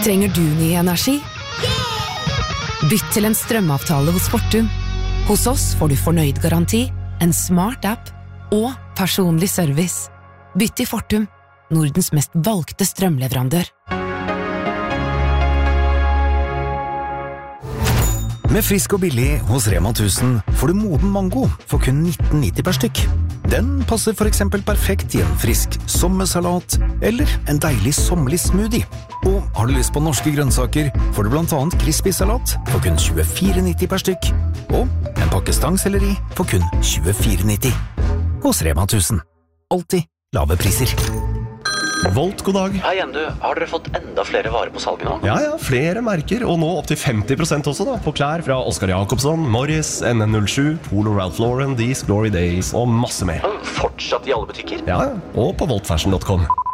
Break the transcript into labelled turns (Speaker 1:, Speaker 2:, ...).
Speaker 1: Trenger du ny energi? Bytt til en strømavtale hos Fortum. Hos oss får du fornøyd garanti, en smart app og personlig service. Bytt til Fortum, Nordens mest valgte strømleverandør.
Speaker 2: Med frisk og billig hos Rema 1000 får du moden mango for kun 19,90 per stykk. Den passer for eksempel perfekt i en frisk sommersalat eller en deilig sommerlig smoothie. Og har du lyst på norske grønnsaker, får du blant annet crispy-salat for kun 24,90 per stykk. Og en pakke stangselleri for kun 24,90. Hos Rema 1000. Alltid lave priser.
Speaker 3: Volt, god dag.
Speaker 4: Hei igjen du, har dere fått enda flere varer på salget nå?
Speaker 3: Ja, flere merker, og nå opp til 50% også da, på klær fra Oscar Jacobsson, Morris, NN07, Polo Ralph Lauren, These Glory Days og masse mer.
Speaker 4: Fortsatt i alle butikker?
Speaker 3: Ja, og på voltfashion.com.